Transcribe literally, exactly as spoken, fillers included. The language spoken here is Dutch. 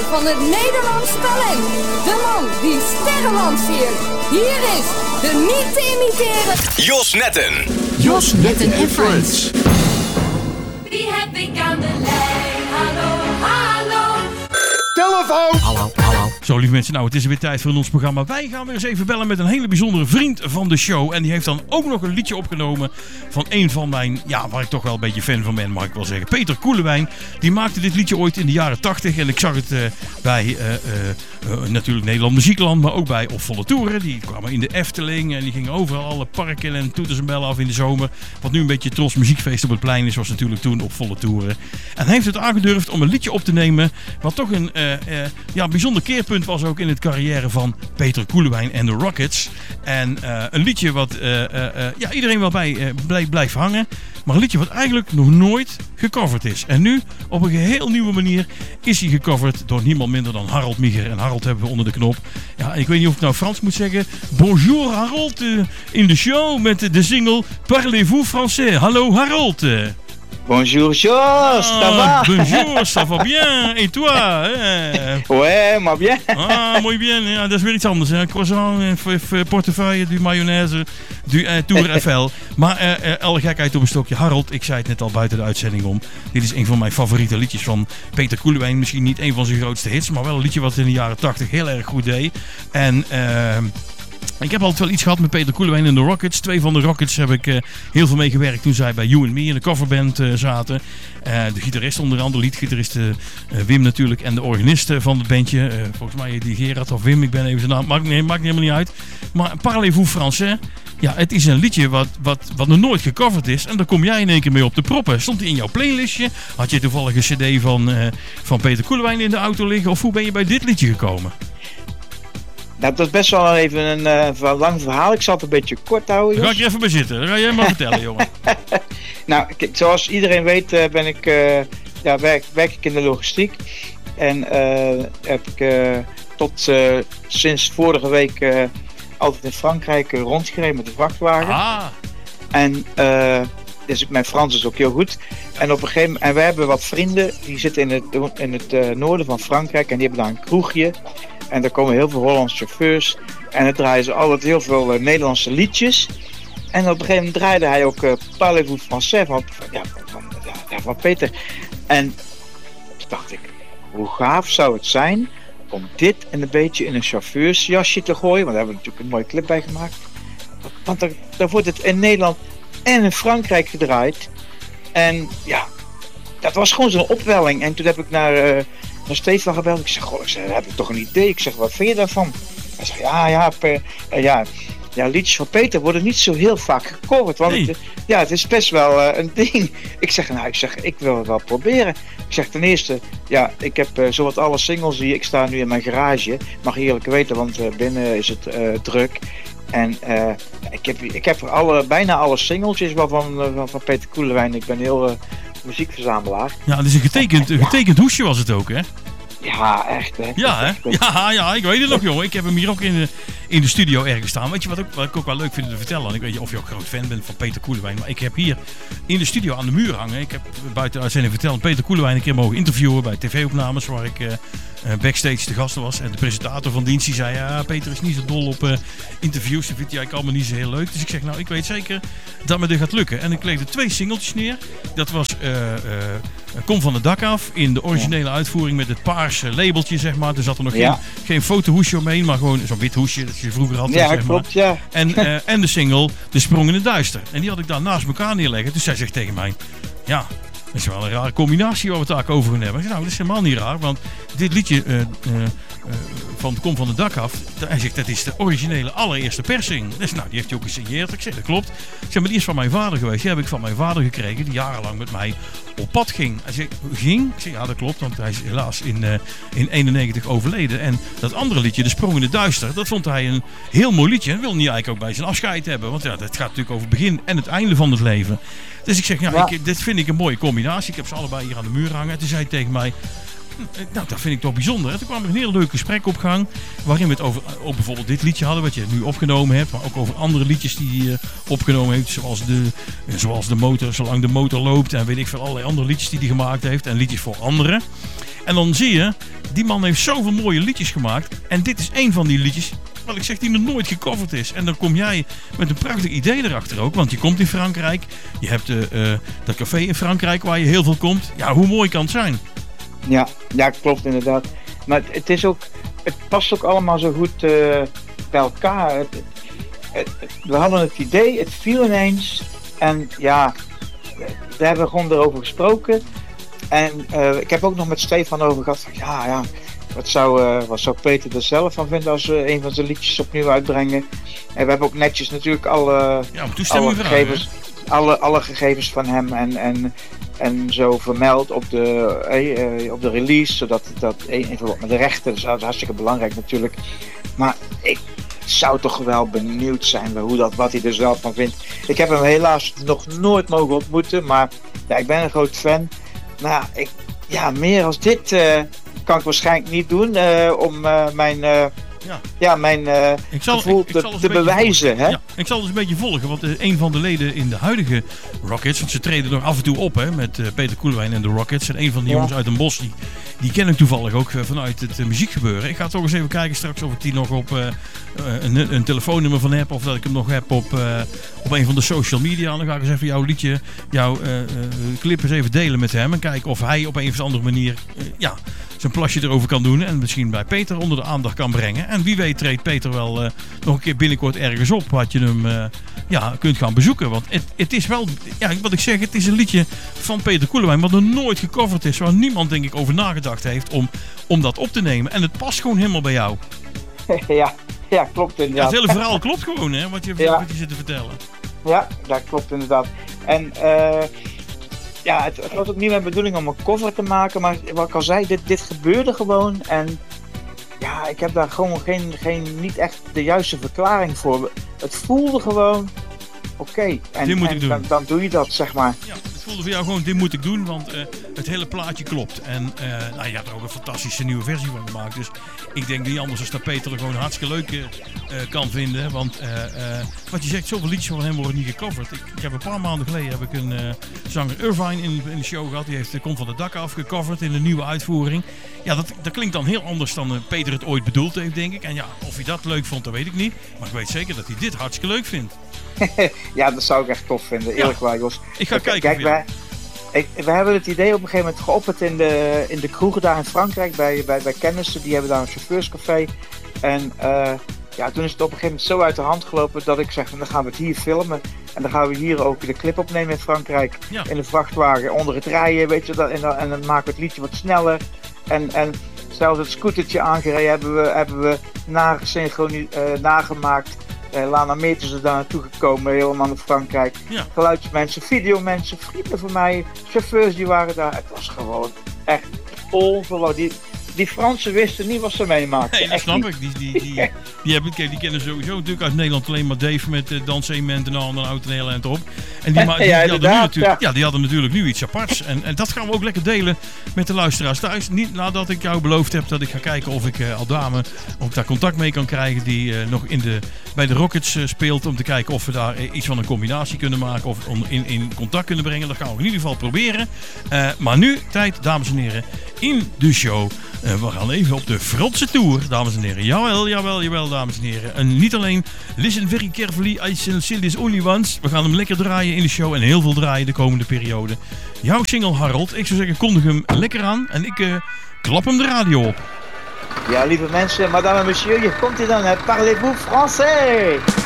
van het Nederlands talent. De man die sterren lanceert. Hier is de niet te imiteren Jos Netten. Jos Netten en Friends. Wie heb ik aan de lijn? Hallo, hallo. Telefoon! Hallo, hallo. Zo, lieve mensen, nou, het is weer tijd voor ons programma. Wij gaan weer eens even bellen met een hele bijzondere vriend van de show. En die heeft dan ook nog een liedje opgenomen van een van mijn, ja, waar ik toch wel een beetje fan van ben, mag ik wel zeggen. Peter Koelewijn. Die maakte dit liedje ooit in de jaren tachtig. En ik zag het uh, bij uh, uh, uh, natuurlijk Nederland Muziekland, maar ook bij Op Volle Toeren. Die kwamen in de Efteling en die gingen overal alle parken en toeters en bellen af in de zomer. Wat nu een beetje Tros Muziekfeest op het plein is, was natuurlijk toen Op Volle Toeren. En hij heeft het aangedurfd om een liedje op te nemen, wat toch een uh, uh, ja, bijzonder keerpunt was ook in het carrière van Peter Koelewijn en de Rockets. En uh, een liedje wat uh, uh, uh, ja, iedereen wel bij uh, blijft, blijft hangen. Maar een liedje wat eigenlijk nog nooit gecoverd is. En nu, op een geheel nieuwe manier, is hij gecoverd door niemand minder dan Harold Miger. En Harold hebben we onder de knop. Ja, ik weet niet of ik nou Frans moet zeggen. Bonjour Harold, uh, in de show met de single Parlez-vous français. Hallo Harold. Bonjour Jos, ça va? Bonjour, ça va bien. Et toi? Eh? Ouais, maar bien. Ah, mooi bien. Ja, dat is weer iets anders. Hè. Croissant, portefeuille, du mayonaise, du uh, Tour Eiffel. Maar uh, uh, alle gekheid op een stokje. Harold, ik zei het net al buiten de uitzending om. Dit is een van mijn favoriete liedjes van Peter Koelewijn. Misschien niet een van zijn grootste hits, maar wel een liedje wat in de jaren tachtig heel erg goed deed. En... Uh, Ik heb altijd wel iets gehad met Peter Koelewijn en de Rockets. Twee van de Rockets heb ik uh, heel veel mee gewerkt toen zij bij You and Me in de coverband uh, zaten. Uh, de gitarist onder andere, liedgitarist uh, Wim natuurlijk. En de organist uh, van het bandje. Uh, volgens mij die Gerard of Wim, ik ben even zijn naam. Maakt, nee, maakt helemaal niet uit. Maar Parlez-vous français. Ja, het is een liedje wat, wat, wat nog nooit gecoverd is. En daar kom jij in één keer mee op de proppen. Stond hij in jouw playlistje? Had je toevallig een cd van, uh, van Peter Koelewijn in de auto liggen? Of hoe ben je bij dit liedje gekomen? Nou, dat is best wel even een uh, lang verhaal. Ik zal het een beetje kort houden, Jos. Daar ga ik je even bij zitten. Dat ga jij maar vertellen, jongen. Nou, kijk, zoals iedereen weet uh, ben ik, uh, ja, werk, werk ik in de logistiek. En uh, heb ik uh, tot uh, sinds vorige week uh, altijd in Frankrijk uh, rondgereden met de vrachtwagen. Ah. En uh, dus mijn Frans is ook heel goed. En op een gegeven moment, en we hebben wat vrienden die zitten in het, in het uh, noorden van Frankrijk en die hebben daar een kroegje. En daar komen heel veel Hollandse chauffeurs. En dan draaien ze altijd heel veel uh, Nederlandse liedjes. En op een gegeven moment draaide hij ook uh, Parlez-vous français van, ja, van, ja, van Peter. En toen dacht ik, hoe gaaf zou het zijn om dit en een beetje in een chauffeursjasje te gooien. Want daar hebben we natuurlijk een mooie clip bij gemaakt. Want daar, daar wordt het in Nederland en in Frankrijk gedraaid. En ja, dat was gewoon zo'n opwelling. En toen heb ik naar... Uh, naar Stefan gebeld. Ik zeg, goh, ik zeg, heb ik toch een idee? Ik zeg, wat vind je daarvan? Hij zegt, ja, ja, per, uh, ja, ja, liedjes van Peter worden niet zo heel vaak gecoverd. Want nee. het, ja, het is best wel uh, een ding. Ik zeg, nou, ik zeg, ik wil het wel proberen. Ik zeg, ten eerste, ja, ik heb uh, zowat alle singles die, ik sta nu in mijn garage. Mag je eerlijk weten, want uh, binnen is het uh, druk. En uh, ik heb, ik heb er alle, bijna alle singeltjes waarvan, uh, van, van Peter Koelewijn. Ik ben heel... Uh, muziekverzamelaar. Ja, het is een getekend, een getekend hoesje was het ook, hè? Ja, echt, hè? Ja, hè? Ja, ja, ik weet het nog, jongen. Ik heb hem hier ook in de, in de studio ergens staan. Weet je wat, ook, wat ik ook wel leuk vind om te vertellen? Ik weet niet of je ook groot fan bent van Peter Koelewijn, maar ik heb hier in de studio aan de muur hangen. Ik heb buiten uitzending verteld Peter Koelewijn een keer mogen interviewen bij tv-opnames waar ik uh, backstage te gast was. En de presentator van dienst die zei, ja, Peter is niet zo dol op uh, interviews. Dat vindt hij eigenlijk allemaal niet zo heel leuk. Dus ik zeg, nou, ik weet zeker dat me dit gaat lukken. En ik legde twee singeltjes neer. Dat was uh, uh, Kom van het dak af in de originele uitvoering met het paarse labeltje, zeg maar. Er zat er nog ja. geen, geen fotohoesje omheen, maar gewoon zo'n wit hoesje dat je vroeger had. Ja, zeg klopt, maar. ja. En, uh, en de single De Sprong in het Duister. En die had ik daar naast elkaar neerleggen. Dus zij zegt tegen mij, ja, dat is wel een rare combinatie waar we het daar over gaan hebben. Ik zeg, nou, dat is helemaal niet raar, want dit liedje uh, uh, uh, van Kom van het dak af, hij zegt, dat is de originele allereerste persing. Dus nou, die heeft hij ook gesigneerd. Ik zeg, dat klopt. Ik zeg, maar die is van mijn vader geweest. Die heb ik van mijn vader gekregen, die jarenlang met mij op pad ging. Hij zegt, ging? Ik zeg, ja, dat klopt, want hij is helaas in, uh, in eenennegentig overleden. En dat andere liedje, De Sprong in het Duister, dat vond hij een heel mooi liedje. En wil niet eigenlijk ook bij zijn afscheid hebben, want ja, dat gaat natuurlijk over het begin en het einde van het leven. Dus ik zeg, ja, ja. Ik, dit vind ik een mooie combinatie. Ik heb ze allebei hier aan de muur hangen. En toen zei hij tegen mij, nou, dat vind ik toch bijzonder. En toen kwam er een heel leuk gesprek op gang, waarin we het over ook bijvoorbeeld dit liedje hadden, wat je nu opgenomen hebt, maar ook over andere liedjes die hij uh, opgenomen heeft, zoals de, zoals de motor, Zolang de motor loopt, en weet ik veel, allerlei andere liedjes die hij gemaakt heeft, en liedjes voor anderen. En dan zie je, die man heeft zoveel mooie liedjes gemaakt. En dit is één van die liedjes, wat ik zeg, die nog nooit gecoverd is. En dan kom jij met een prachtig idee erachter ook. Want je komt in Frankrijk. Je hebt uh, uh, dat café in Frankrijk waar je heel veel komt. Ja, hoe mooi kan het zijn? Ja, ja, klopt inderdaad. Maar het, het is ook, het past ook allemaal zo goed uh, bij elkaar. Het, het, het, we hadden het idee, het viel ineens. En ja, daar hebben we gewoon erover gesproken. En uh, ik heb ook nog met Stefan over gehad van ja, ja, wat zou, uh, wat zou Peter er zelf van vinden als we een van zijn liedjes opnieuw uitbrengen. En we hebben ook netjes natuurlijk alle, ja, alle, gegevens, alle, alle gegevens van hem en, en, en zo vermeld op de, uh, op de release, zodat dat even wat met de rechten, dat is hartstikke belangrijk natuurlijk. Maar ik zou toch wel benieuwd zijn hoe dat, wat hij er zelf van vindt. Ik heb hem helaas nog nooit mogen ontmoeten, maar ja, ik ben een groot fan. Nou, ik, ja, meer als dit uh, kan ik waarschijnlijk niet doen uh, om uh, mijn, uh, ja. Ja, mijn uh, ik zal, gevoel ik, ik te, te bewijzen. Hè? Ja, ik zal dus een beetje volgen, want uh, een van de leden in de huidige Rockets, want ze treden nog af en toe op hè, met uh, Peter Koelewijn en de Rockets. En een van de ja. jongens uit Den Bosch, die, die ken ik toevallig ook uh, vanuit het uh, muziekgebeuren. Ik ga toch eens even kijken straks of ik die nog op uh, uh, een, een telefoonnummer van heb, of dat ik hem nog heb op, uh, op een van de social media. En dan ga ik eens even jouw liedje, jouw uh, uh, clip eens even delen met hem en kijken of hij op een of andere manier uh, ja, zijn plasje erover kan doen en misschien bij Peter onder de aandacht kan brengen. En wie weet treedt Peter wel uh, nog een keer binnenkort ergens op wat je hem uh, ja, kunt gaan bezoeken. Want het, het is wel, ja, wat ik zeg, het is een liedje van Peter Koelewijn wat nog nooit gecoverd is, waar niemand denk ik over nagedacht heeft om, om dat op te nemen. En het past gewoon helemaal bij jou. Ja, ja klopt inderdaad. Ja, het hele verhaal klopt gewoon hè, wat je, ja. wat je zit te vertellen. Ja, dat klopt inderdaad. En uh, ja, het, het was ook niet mijn bedoeling om een cover te maken, maar wat ik al zei, dit, dit gebeurde gewoon en ja, ik heb daar gewoon geen, geen, niet echt de juiste verklaring voor. Het voelde gewoon oké. Okay. En, en dan, dan doe je dat, zeg maar. Ja, het voelde voor jou gewoon, dit moet ik doen, want uh, het hele plaatje klopt. En uh, nou, je hebt er ook een fantastische nieuwe versie van gemaakt. Dus ik denk niet anders als dat Peter er gewoon hartstikke leuk uh, kan vinden. Want uh, uh, wat je zegt, zoveel liedjes van hem worden niet gecoverd. Ik, ik heb een paar maanden geleden heb ik een uh, zanger Irvine in, in de show gehad. Die heeft uh, Komt van de Dak af gecoverd in een nieuwe uitvoering. Ja, dat, dat klinkt dan heel anders dan uh, Peter het ooit bedoeld heeft, denk ik. En ja, of hij dat leuk vond, dat weet ik niet. Maar ik weet zeker dat hij dit hartstikke leuk vindt. Ja, dat zou ik echt tof vinden, eerlijk ja, waar, Jos. Ik ga kijken. Kijk, wij, ik, we hebben het idee op een gegeven moment geopperd in de, in de kroegen daar in Frankrijk, bij, bij, bij kennissen. Die hebben daar een chauffeurscafé. En uh, ja, toen is het op een gegeven moment zo uit de hand gelopen dat ik zeg, dan gaan we het hier filmen. En dan gaan we hier ook de clip opnemen in Frankrijk. Ja. In de vrachtwagen, onder het rijden, weet je dat. En dan, en dan maken we het liedje wat sneller. En, en zelfs het scootertje aangereden hebben we, hebben we nagesynchroni- uh, nagemaakt. Uh, Lana Meeters is daar naartoe gekomen, helemaal naar Frankrijk. Ja. Geluidsmensen, videomensen, vrienden van mij, chauffeurs die waren daar. Het was gewoon echt onverwacht. Die, die Fransen wisten niet wat ze meemaakten. Nee, dat snap ik. Die, die, die, die, die, hebben, die kennen sowieso natuurlijk uit Nederland alleen maar Dave met uh, Dansement en al en houdt een heel eind op. En die, die, die, ja, die hadden nu natuurlijk, ja. ja, die hadden natuurlijk nu iets aparts. En, en dat gaan we ook lekker delen met de luisteraars thuis. Niet nadat ik jou beloofd heb dat ik ga kijken of ik uh, Aldame, of ik daar contact mee kan krijgen die uh, nog in de, bij de Rockets uh, speelt. Om te kijken of we daar uh, iets van een combinatie kunnen maken of om in, in contact kunnen brengen. Dat gaan we in ieder geval proberen. Uh, maar nu tijd, dames en heren, in de show. Uh, we gaan even op de Franse tour, dames en heren. Jawel, jawel, jawel, dames en heren. En niet alleen listen very carefully, I shall see this only once. We gaan hem lekker draaien in de show en heel veel draaien de komende periode. Jouw single Harold, ik zou zeggen kondig hem lekker aan en ik uh, klap hem de radio op. Ja, lieve mensen, madame en monsieur, hier komt hij dan. Parlez-vous français?